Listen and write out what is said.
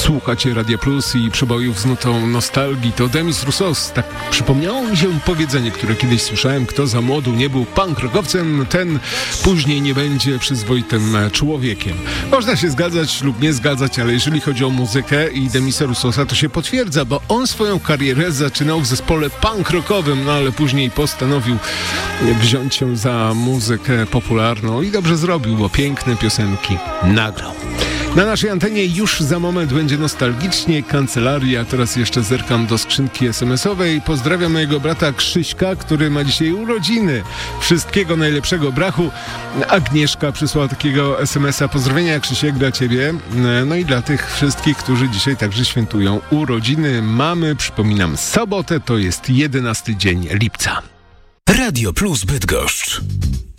Słuchacie Radia Plus i przebojów z nutą nostalgii. To Demis Roussos. Tak przypomniało mi się powiedzenie, które kiedyś słyszałem: kto za młodu nie był punk rockowcem, ten później nie będzie przyzwoitym człowiekiem. Można się zgadzać lub nie zgadzać, ale jeżeli chodzi o muzykę i Demisa Roussosa, to się potwierdza, bo on swoją karierę zaczynał w zespole punk rockowym, no ale później postanowił wziąć się za muzykę popularną i dobrze zrobił, bo piękne piosenki nagrał. Na naszej antenie już za moment będzie nostalgicznie kancelaria. Teraz jeszcze zerkam do skrzynki SMS-owej. Pozdrawiam mojego brata Krzyśka, który ma dzisiaj urodziny. Wszystkiego najlepszego, brachu. Agnieszka przysłała takiego SMS-a. Pozdrowienia, Krzysiek, dla ciebie. No i dla tych wszystkich, którzy dzisiaj także świętują urodziny. Mamy, przypominam, sobotę, to jest 11 dzień lipca. Radio Plus Bydgoszcz.